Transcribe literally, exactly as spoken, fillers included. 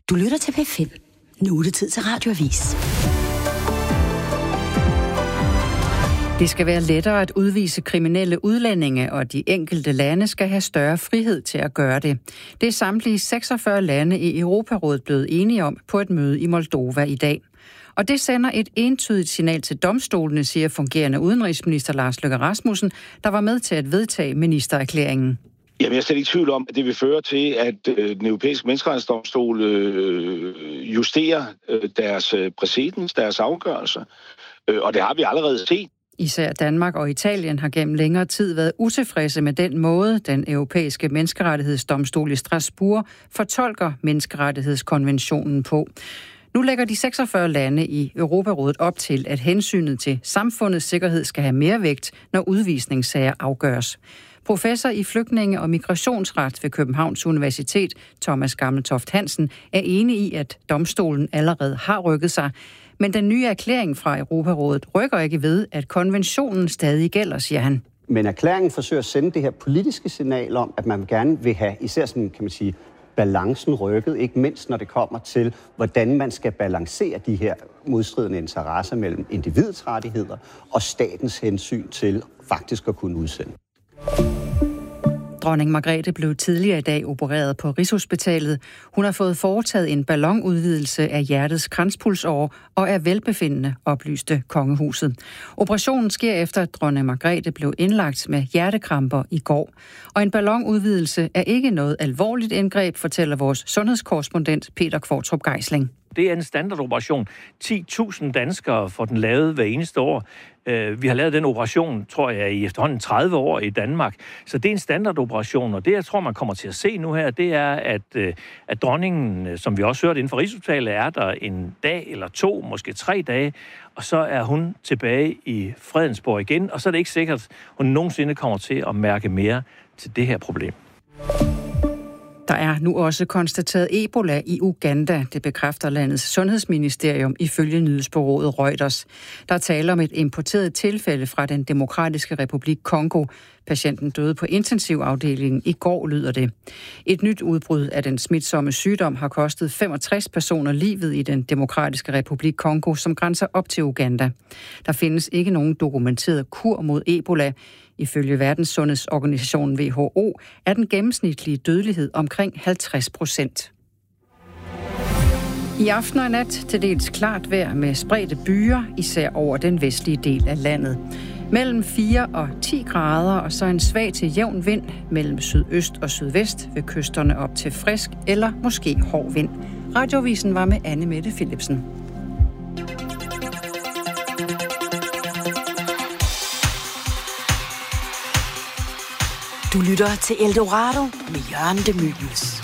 Du lytter til P fem. Nu er det tid til Radioavis. Det skal være lettere at udvise kriminelle udlændinge, og de enkelte lande skal have større frihed til at gøre det. Det er samtlige seksogfyrre lande i Europarådet blevet enige om på et møde i Moldova i dag. Og det sender et entydigt signal til domstolene, siger fungerende udenrigsminister Lars Løkke Rasmussen, der var med til at vedtage ministererklæringen. Jamen, jeg er slet ikke i tvivl om, at det vil føre til, at øh, den europæiske menneskerettighedsdomstol øh, justerer øh, deres øh, præcedens, deres afgørelser. Øh, og det har vi allerede set. Især Danmark og Italien har gennem længere tid været utilfredse med den måde, den europæiske menneskerettighedsdomstol i Strasbourg fortolker menneskerettighedskonventionen på. Nu lægger de seksogfyrre lande i Europarådet op til, at hensynet til samfundets sikkerhed skal have mere vægt, når udvisningssager afgøres. Professor i flygtninge- og migrationsret ved Københavns Universitet, Thomas Gammeltoft Hansen, er enig i, at domstolen allerede har rykket sig. Men den nye erklæring fra Europarådet rykker ikke ved, at konventionen stadig gælder, siger han. Men erklæringen forsøger at sende det her politiske signal om, at man gerne vil have især sådan, kan man sige, balancen rykket, ikke mindst når det kommer til, hvordan man skal balancere de her modstridende interesser mellem individets rettigheder og statens hensyn til faktisk at kunne udsende. Dronning Margrethe blev tidligere i dag opereret på Rigshospitalet. Hun har fået foretaget en ballonudvidelse af hjertets kranspulsåre og er velbefindende, oplyste kongehuset. Operationen sker efter, at dronning Margrethe blev indlagt med hjertekramper i går. Og en ballonudvidelse er ikke noget alvorligt indgreb, fortæller vores sundhedskorrespondent Peter Kvartrup Geisling. Det er en standardoperation. ti tusind danskere får den lavet hver eneste år. Vi har lavet den operation, tror jeg, i efterhånden tredive år i Danmark. Så det er en standardoperation, og det, jeg tror, man kommer til at se nu her, det er, at, at dronningen, som vi også hørte inden for Rigshospitalet, er der en dag eller to, måske tre dage, og så er hun tilbage i Fredensborg igen, og så er det ikke sikkert, at hun nogensinde kommer til at mærke mere til det her problem. Der er nu også konstateret Ebola i Uganda, det bekræfter landets sundhedsministerium ifølge nyhedsbureauet Reuters. Der taler om et importeret tilfælde fra den Demokratiske Republik Kongo. Patienten døde på intensivafdelingen i går, lyder det. Et nyt udbrud af den smitsomme sygdom har kostet femogtres personer livet i den Demokratiske Republik Kongo, som grænser op til Uganda. Der findes ikke nogen dokumenteret kur mod Ebola. Ifølge Verdenssundhedsorganisationen W H O er den gennemsnitlige dødelighed omkring halvtreds procent. I aften og nat til dels klart vejr med spredte byer, især over den vestlige del af landet. Mellem fire og ti grader, og så en svag til jævn vind mellem sydøst og sydvest ved kysterne op til frisk eller måske hård vind. Radioavisen var med Anne Mette Philipsen. Du lytter til Eldorado med Jørgen de Mylius.